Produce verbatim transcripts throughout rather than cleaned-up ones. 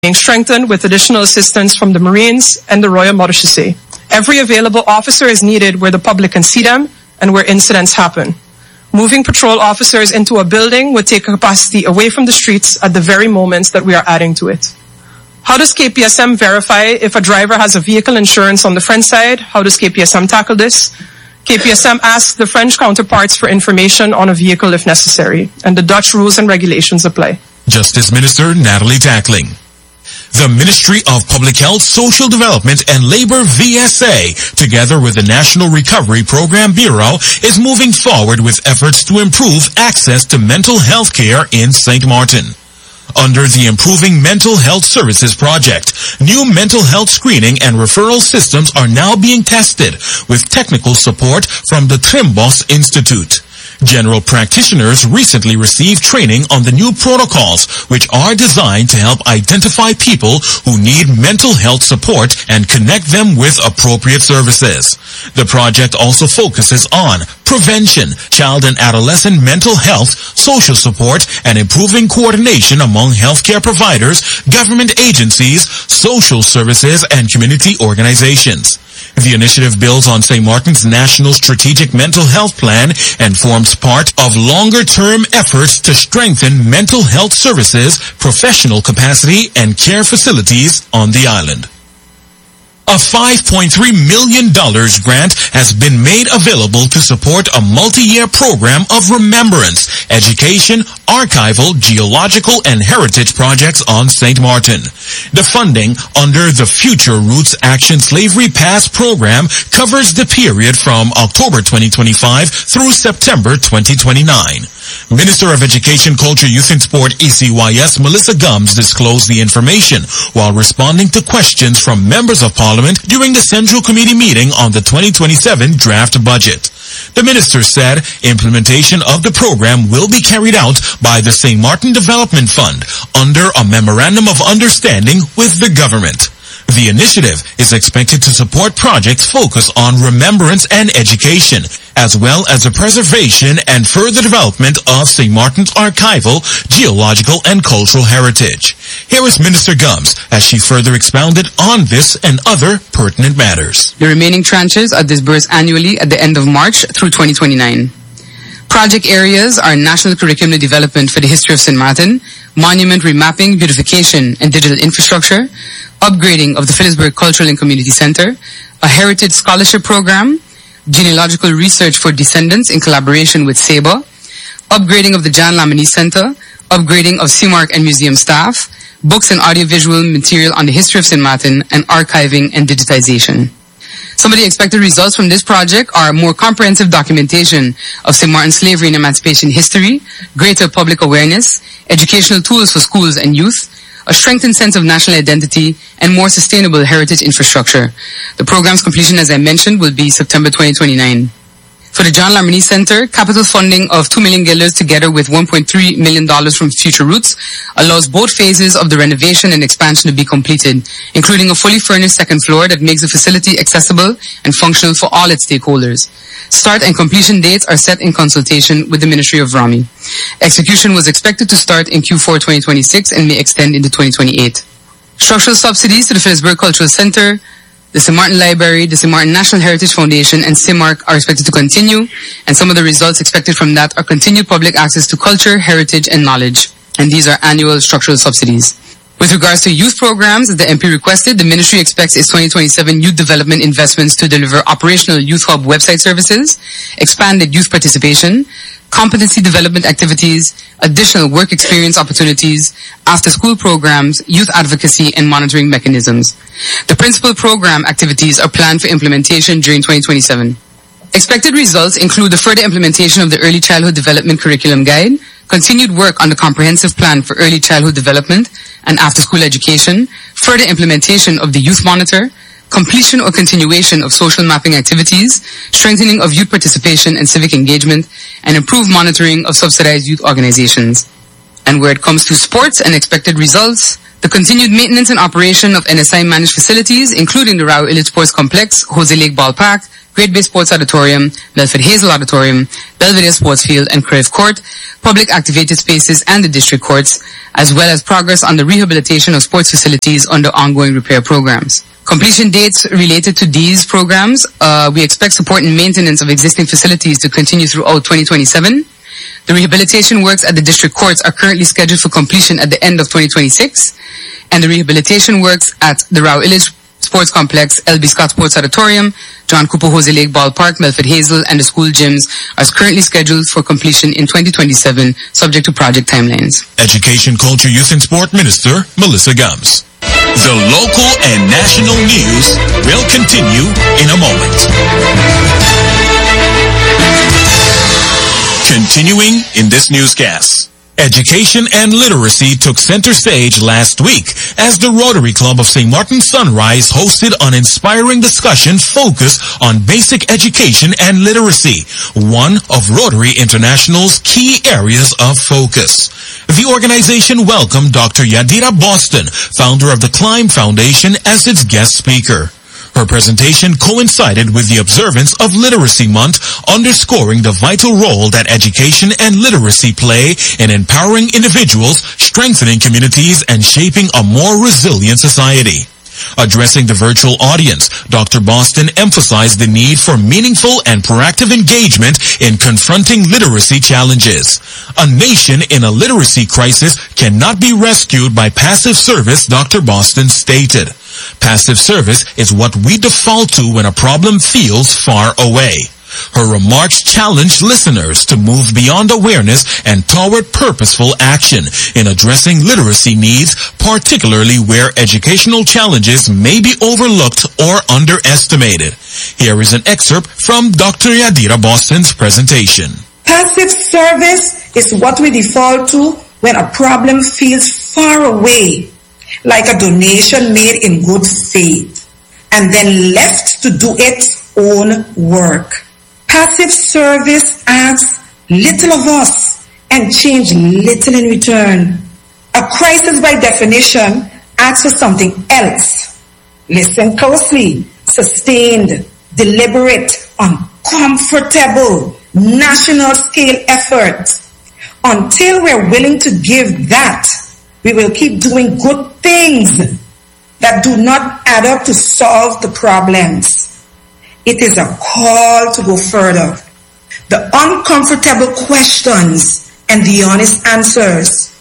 being strengthened with additional assistance from the Marines and the Royal Marechaussee. Every available officer is needed where the public can see them and where incidents happen. Moving patrol officers into a building would take capacity away from the streets at the very moments that we are adding to it. How does K P S M verify if a driver has a vehicle insurance on the French side? How does K P S M tackle this? K P S M asks the French counterparts for information on a vehicle if necessary, and the Dutch rules and regulations apply. Justice Minister Natalie Tackling. The Ministry of Public Health, Social Development and Labor V S A, together with the National Recovery Program Bureau, is moving forward with efforts to improve access to mental health care in Saint Martin. Under the Improving Mental Health Services Project, new mental health screening and referral systems are now being tested with technical support from the Trimbos Institute. General practitioners recently received training on the new protocols, which are designed to help identify people who need mental health support and connect them with appropriate services. The project also focuses on prevention, child and adolescent mental health, social support, and improving coordination among healthcare providers, government agencies, social services, and community organizations. The initiative builds on Saint Martin's National Strategic Mental Health Plan and forms part of longer-term efforts to strengthen mental health services, professional capacity, and care facilities on the island. A five point three million dollars grant has been made available to support a multi-year program of remembrance, education, archival, geological, and heritage projects on Saint Martin. The funding under the Future Roots Action Slavery Past program covers the period from October twenty twenty-five through September twenty twenty-nine. Minister of Education, Culture, Youth and Sport, E C Y S, Melissa Gumbs, disclosed the information while responding to questions from members of Parliament during the Central Committee meeting on the twenty twenty-seven draft budget. The minister said implementation of the program will be carried out by the Saint Martin Development Fund under a memorandum of understanding with the government. The initiative is expected to support projects focused on remembrance and education, as well as the preservation and further development of Saint Martin's archival, geological, and cultural heritage. Here is Minister Gumbs as she further expounded on this and other pertinent matters. The remaining tranches are disbursed annually at the end of March through twenty twenty-nine. Project areas are National Curriculum Development for the History of Saint Martin, Monument Remapping, Beautification, and Digital Infrastructure, upgrading of the Phillipsburg Cultural and Community Center, a Heritage Scholarship Program, genealogical research for descendants in collaboration with SABA, upgrading of the Jan Lamini Center, upgrading of C MARC and museum staff, books and audiovisual material on the history of Saint Martin, and archiving and digitization. Some of the expected results from this project are more comprehensive documentation of Saint Martin's slavery and emancipation history, greater public awareness, educational tools for schools and youth, a strengthened sense of national identity, and more sustainable heritage infrastructure. The program's completion, as I mentioned, will be September twenty twenty-nine. For the John Lamini Center, capital funding of two million guilders together with one point three million dollars from Future Roots allows both phases of the renovation and expansion to be completed, including a fully furnished second floor that makes the facility accessible and functional for all its stakeholders. Start and completion dates are set in consultation with the Ministry of R A M I. Execution was expected to start in Q four twenty twenty-six and may extend into twenty twenty-eight. Structural subsidies to the Phillipsburg Cultural Center, the Saint Martin Library, the Saint Martin National Heritage Foundation, and C MARC are expected to continue, and some of the results expected from that are continued public access to culture, heritage, and knowledge. And these are annual structural subsidies. With regards to youth programs that the M P requested, the Ministry expects its twenty twenty-seven youth development investments to deliver operational Youth Hub website services, expanded youth participation, competency development activities, additional work experience opportunities, after-school programs, youth advocacy, and monitoring mechanisms. The principal program activities are planned for implementation during twenty twenty-seven. Expected results include the further implementation of the Early Childhood Development Curriculum Guide, continued work on the Comprehensive Plan for Early Childhood Development and After-School Education, further implementation of the Youth Monitor, completion or continuation of social mapping activities, strengthening of youth participation and civic engagement, and improved monitoring of subsidized youth organizations. And where it comes to sports and expected results, the continued maintenance and operation of N S I-managed facilities, including the Rao Illit Sports Complex, Jose Lake Ballpark, Great Bay Sports Auditorium, Belford Hazel Auditorium, Belvedere Sports Field and Crave Court, public activated spaces and the district courts, as well as progress on the rehabilitation of sports facilities under ongoing repair programs. Completion dates related to these programs, uh, we expect support and maintenance of existing facilities to continue throughout twenty twenty-seven. The rehabilitation works at the district courts are currently scheduled for completion at the end of twenty twenty-six, and the rehabilitation works at the Rao Illich Sports Complex, L B Scott Sports Auditorium, John Cooper Jose Lake Ballpark, Melford Hazel, and the school gyms are currently scheduled for completion in twenty twenty-seven, subject to project timelines. Education, Culture, Youth and Sport Minister Melissa Gums. The local and national news will continue in a moment. Continuing in this newscast. Education and literacy took center stage last week as the Rotary Club of Saint Martin Sunrise hosted an inspiring discussion focused on basic education and literacy, one of Rotary International's key areas of focus. The organization welcomed Doctor Yadira Boston, founder of the Climb Foundation, as its guest speaker. Her presentation coincided with the observance of Literacy Month, underscoring the vital role that education and literacy play in empowering individuals, strengthening communities, and shaping a more resilient society. Addressing the virtual audience, Doctor Boston emphasized the need for meaningful and proactive engagement in confronting literacy challenges. A nation in a literacy crisis cannot be rescued by passive service, Doctor Boston stated. Passive service is what we default to when a problem feels far away. Her remarks challenged listeners to move beyond awareness and toward purposeful action in addressing literacy needs, particularly where educational challenges may be overlooked or underestimated. Here is an excerpt from Doctor Yadira Boston's presentation. Passive service is what we default to when a problem feels far away, like a donation made in good faith, and then left to do its own work. Passive service asks little of us and change little in return. A crisis, by definition, asks for something else. Listen closely. Sustained, deliberate, uncomfortable, national-scale effort. Until we're willing to give that, we will keep doing good things that do not add up to solve the problems. It is a call to go further. The uncomfortable questions and the honest answers.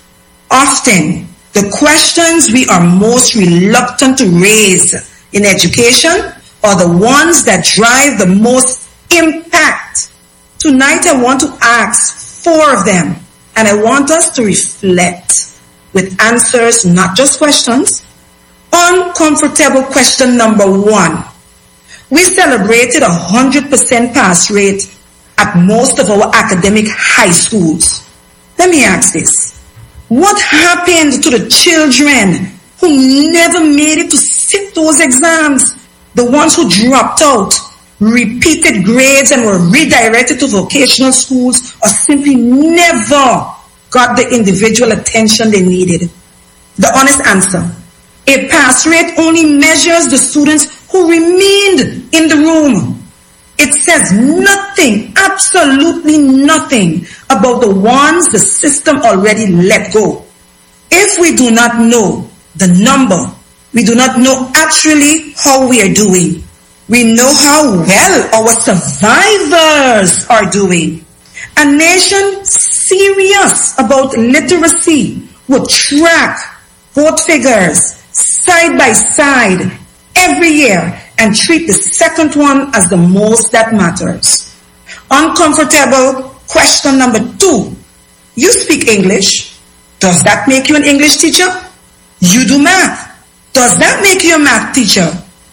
Often, the questions we are most reluctant to raise in education are the ones that drive the most impact. Tonight, I want to ask four of them, and I want us to reflect with answers, not just questions. Uncomfortable question number one. We celebrated a one hundred percent pass rate at most of our academic high schools. Let me ask this. What happened to the children who never made it to sit those exams? The ones who dropped out, repeated grades and were redirected to vocational schools, or simply never got the individual attention they needed? The honest answer. A pass rate only measures the students who remained in the room. It says nothing, absolutely nothing, about the ones the system already let go. If we do not know the number, we do not know actually how we are doing. We know how well our survivors are doing. A nation serious about literacy would track both figures side by side every year and treat the second one as the most that matters. Uncomfortable question number two. You speak English. Does that make you an English teacher? You do math. Does that make you a math teacher?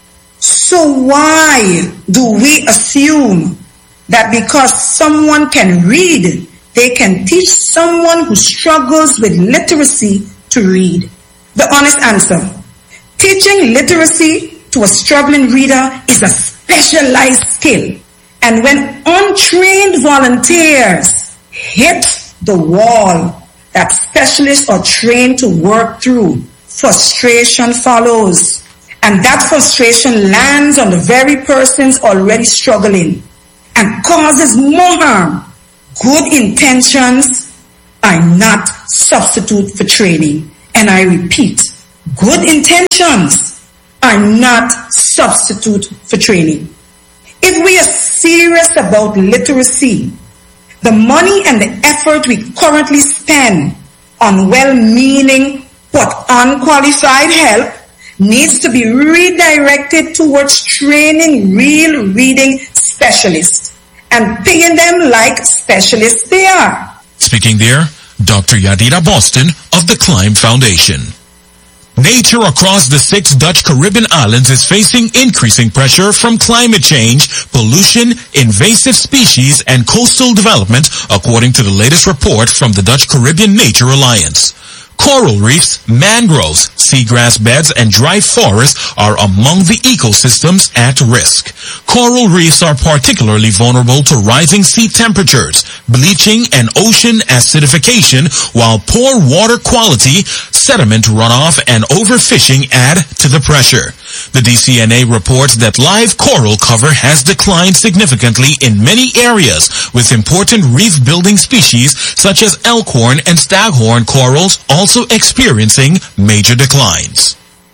So why do we assume that because someone can read, they can teach someone who struggles with literacy to read? The honest answer. Teaching literacy to a struggling reader is a specialized skill. And when untrained volunteers hit the wall that specialists are trained to work through, frustration follows. And that frustration lands on the very persons already struggling and causes more harm. Good intentions are not substitute for training. And I repeat, good intentions are not substitute for training. If we are serious about literacy, the money and the effort we currently spend on well-meaning but unqualified help needs to be redirected towards training real reading specialists and paying them like specialists they are. Speaking there, Doctor Yadira Boston of the Climb Foundation. Nature across the six Dutch Caribbean islands is facing increasing pressure from climate change, pollution, invasive species, and coastal development, according to the latest report from the Dutch Caribbean Nature Alliance. Coral reefs, mangroves, seagrass beds, and dry forests are among the ecosystems at risk. Coral reefs are particularly vulnerable to rising sea temperatures, bleaching, and ocean acidification, while poor water quality, sediment runoff, and overfishing add to the pressure. The D C N A reports that live coral cover has declined significantly in many areas, with important reef-building species such as elkhorn and staghorn corals also experiencing major declines.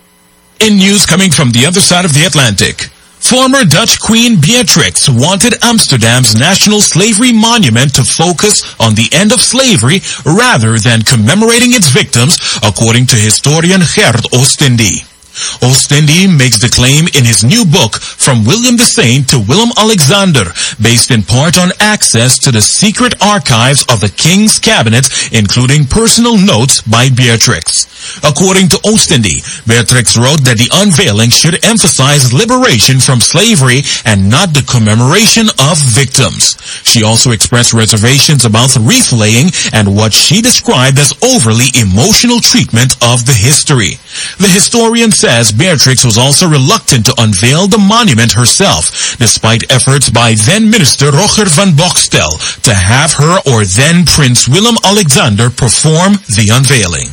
In news coming from the other side of the Atlantic, former Dutch Queen Beatrix wanted Amsterdam's National Slavery Monument to focus on the end of slavery rather than commemorating its victims, according to historian Gerd Oostendy. Oostendy makes the claim in his new book, From William the Saint to Willem-Alexander, based in part on access to the secret archives of the King's Cabinet, including personal notes by Beatrix. According to Oostendy, Beatrix wrote that the unveiling should emphasize liberation from slavery and not the commemoration of victims. She also expressed reservations about wreath laying and what she described as overly emotional treatment of the history. The historian says Beatrix was also reluctant to unveil the monument herself, despite efforts by then-Minister Roger van Boxtel to have her or then-Prince Willem-Alexander perform the unveiling.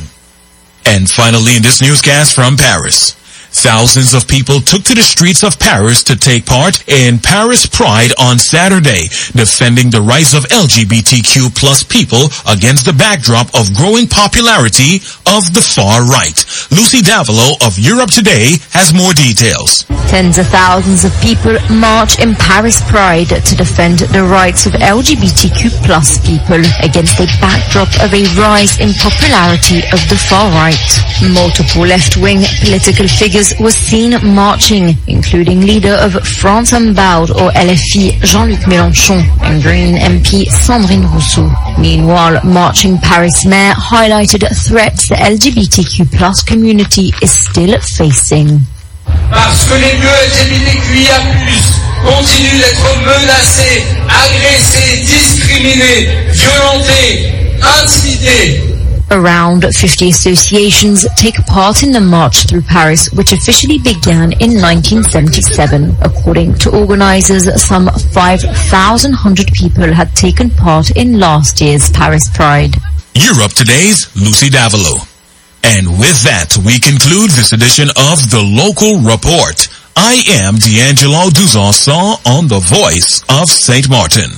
And finally in this newscast from Paris, thousands of people took to the streets of Paris to take part in Paris Pride on Saturday, defending the rights of L G B T Q plus people against the backdrop of growing popularity of the far right. Lucy Davilo of Europe Today has more details. Tens of thousands of people march in Paris Pride to defend the rights of L G B T Q plus people against a backdrop of a rise in popularity of the far right. Multiple left-wing political figures was seen marching, including leader of France Unbowed or L F I Jean-Luc Mélenchon and Green M P Sandrine Rousseau. Meanwhile, marching Paris mayor highlighted threats the L G B T Q plus community is still facing. Parce que les L G B T Q I A plus, continuent d'être menacés, agressés, discriminés, violentés, intimidés. Around fifty associations take part in the March Through Paris, which officially began in nineteen seventy-seven. According to organizers, some five thousand one hundred people had taken part in last year's Paris Pride. Europe Today's Lucy Davilo. And with that, we conclude this edition of The Local Report. I am D'Angelo Duzanson on the Voice of Saint Martin.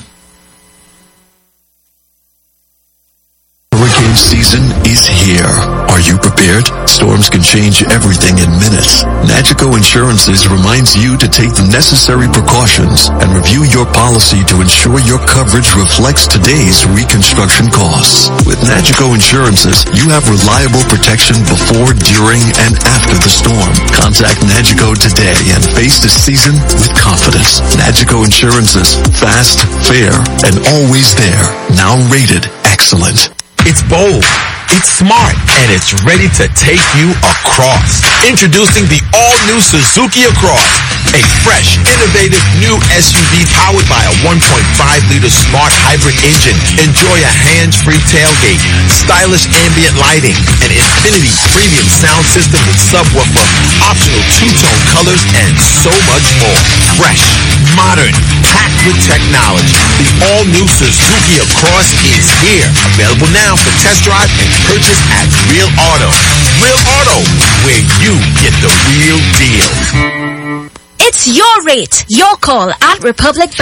Hurricane season is here. Are you prepared? Storms can change everything in minutes. Nagico Insurances reminds you to take the necessary precautions and review your policy to ensure your coverage reflects today's reconstruction costs. With Nagico Insurances, you have reliable protection before, during, and after the storm. Contact Nagico today and face the season with confidence. Nagico Insurances, fast, fair, and always there. Now rated excellent. It's bold, it's smart, and it's ready to take you across. Introducing the all-new Suzuki Across, a fresh, innovative new S U V powered by a one point five liter smart hybrid engine. Enjoy a hands-free tailgate, stylish ambient lighting, an Infinity premium sound system with subwoofer, optional two-tone colors, and so much more. Fresh, modern, packed with technology. The all-new Suzuki Across is here. Available now for test drive and purchase at Real Auto. Real Auto, where you get the real deal. It's your rate, your call at Republic Bank.